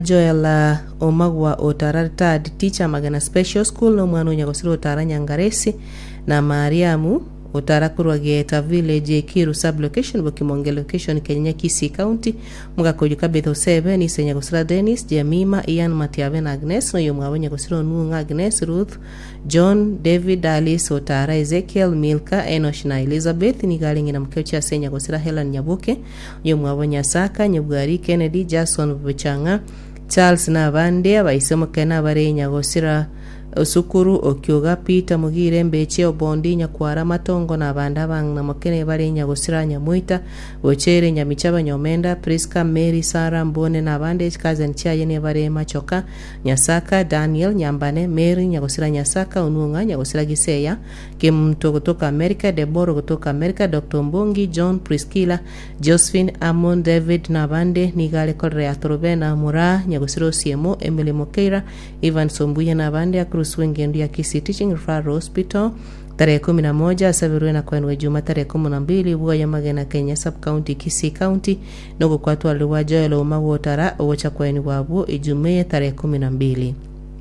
Joel Omagwa Otara Third Teacher Magana Special School no mwana unyagosiro Otara Nyangaresi na Mariamu Otara Kurwageta Village Kiru Sublocation Bokimonge Location Kenya Kisii County mugakojuka Betho 7 ni senyagosira Dennis Jamima Ian Matiabe na Agnes no yomwabo nyagosiro Nunga Agnes Ruth John David Alice Otara Ezekiel Milka Enosh na Elizabeth ni galingi na mkeocha senyagosira Helen Nyabuke yomwabo Nyasaka Nyubwari Kennedy Jason Buchanga Charles Nabande abaisemo kena barenya gosira Sukuru Okyoga Peter Mugire Mbeche Obondi Nyakwara Matongo na banda bang na mokene barenya gosira Nyamuita Bochere Nyamichaba Nyomenda Priska Mary Sara Mbone na bande kazen chaye ne bare machoka Nyasaka Daniel Nyambane Mary Nyagosira Nyasaka Ununga Nyagosira Giseya Kimto kutoka America Deboro kutoka America Dr. Mbongi John Priskila Josephine Amon David na bande Nigale Korre Atrobena Mura Nyagosira Siemo Emily Mokeira Ivan Sombuye na bande Ruswengendu ya Kisii Teaching Referral Hospital tarehe 11 Sabirwe na kwenwe Juma tarehe 12 Bwa ya Magena Kenya Sub County Kisii County nogo kwatu aliwa Joel Omagwa Otara owacha kweni wabu Ijume tarehe 12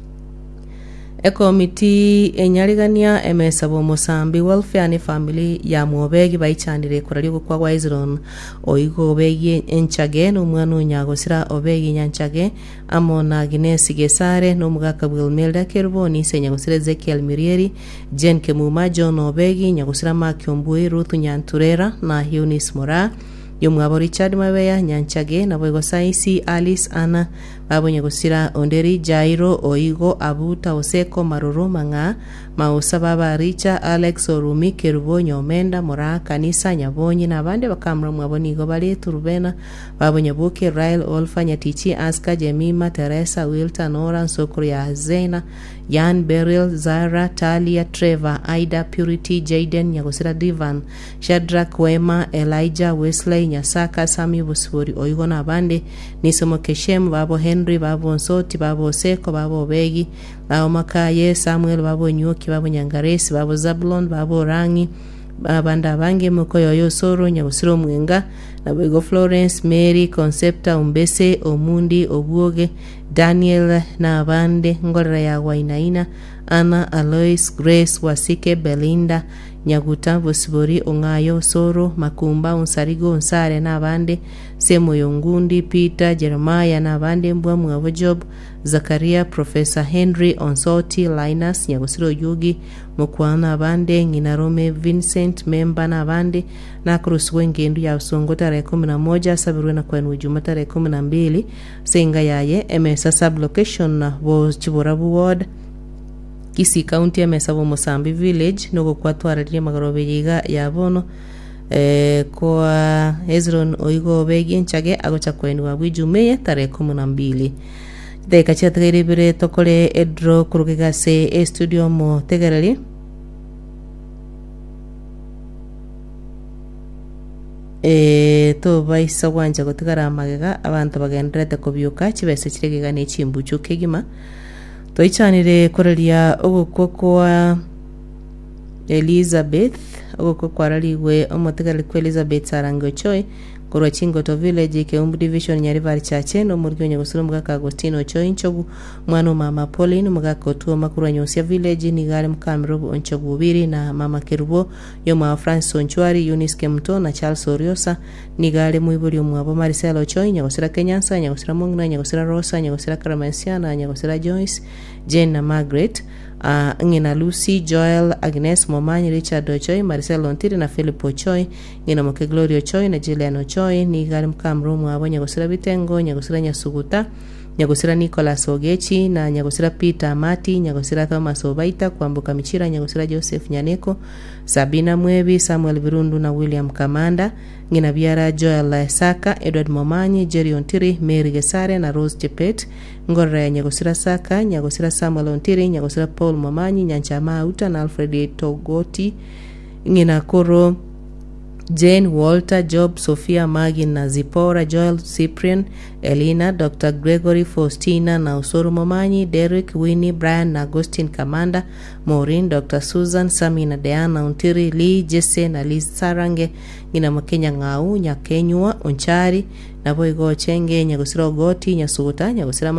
Ekomiti enyarigania emesabo Musambi Welfare ni family ya Mwobegi baichandire kuraligo kwa Waizron oigo obegi enchage no mwana unyagosira obegi nyanchage amona Agnes Gesare no mugaka Wilmelda Kerboni senyagosira Ezekiel Mirieri Jen Kemuma John obegi nyagosira Makyombui Ruth Nyanturera na Eunice Mora yomwabo Richard Mabeya Nyanchage na bwego Saisi Alice Anna babonye gusira Onderi Jairo Oigo Abuta Oseko Maroro Manga Mausa Baba Richa Alex Orumi Kerubo Nyomenda Mora Kanisa Nyabonyi na bande bakamra mwaboni go bale Turubena babonye Buke Rail Olfanya Tichi Aska Jemima Teresa Wilton Oran Sokria Zena Yan Beryl Zara Talia Trevor Aida Purity Jaden Nyagosira Divan Shadrack Wema Elijah Wesley Nyasaka Sami Busuri Oigo na bande Nisomo Keshem babo Henry babo Nsoti babo Seko babo Begi babo Makaye Samuel babo Nyuki babo Nyangaresi babo Zablon babo Rangi banda bange Mukoyo Yosoro Nyagosiro Mwenga na bwego Florence Mary Concepta Umbese Omundi Obuoge Daniel na bande Ngorera ya Wainaina Anna Alois Grace Wasike Belinda Nyaguta Busibori Ongayo Soro Makumba Unsarigo Unsare na bande Semo Yongundi Peter Jeremiah na bande Mbwa Mwabo Job Zakaria Professor Henry Onsoti Linus Nyagosiro Yugi Mukwana bande Nginarome Vincent Memba na bande na Kruswe Ngendu ya Usongo tarehe 11 Sabirwe na kwenu Juma tarehe 12 Senga yaye emesa sublocation na bo Chiborabu Ward Kisii County emesabo Musambi Village nogo kwatwararie magarobe yiga yabono kwa Hezron Oigo Obegi Nchage agocha kweni wa Ijume tarehe 12 Deka chatagere bire tokole Edro kurugigase studio mo tegerali to baisa wanja gotigara magega abantu bagendrete kubyuka kibese kiregega ne chimbucho kegima to ichanire korelia ogokwa Elizabeth ogokwa raliwe omotegali kwa Elizabeth Sarango Choi Korwa Chingoto Village Keumbu Division Nyarivari Chache no murgyo nyagosiro mugaka Agostino Choi Nchogu mwana mama Pauline mugaka Otuo Makurwa Nyosia Village ni gale mkamrobu Onchogu Biri na mama Kerubo yoma Francis Onchwari Eunice Kemto na Charles Oriosa ni gale muiburi mwabo Marcelo Choi nyagosira Kenyansa nyagosira Mungna nyagosira Rosa nyagosira Karamensiana nyagosira Joyce Jane na Margaret ngina Lucy Joel Agnes Momanyi Richard Ochoi Marcelo Ontiri na Philip Ochoi ngina Moke Gloria Ochoi na Julian Ochoi ni gale mkamro mwabo nyagosira Bitengo nyagosira Nyasuguta nyagosira Nicholas Ogechi na nyagosira Peter Mati nyagosira Thomas Obaita kwambuka Michira nyagosira Joseph Nyaneko Sabina Mwebi Samuel Virundu na William Kamanda ngina Biara Joel Saka Edward Momanyi Jerry Ontiri Mary Gesare na Rose Chepet Ngorra nyagosira Saka nyagosira Samuel Ontiri nyagosira Paul Momanyi Nyanchama Uta na Alfred Togoti ngina Koro Jane, Walter, Job, Sophia, Maggie na Zipporah, Joel, Cyprian, Elina, Dr. Gregory, Faustina na Usoro Momanyi, Derek, Winnie, Brian na Agustin Kamanda, Maureen, Dr. Susan, Sami na Diana Untiri, Lee, Jesse na Liz Sarange, ngina Makenya Ngau, Nyakenyua, Onchari, na Boigo Chenge, Nyagusira Ogoti, Nyasuta, Nyagusira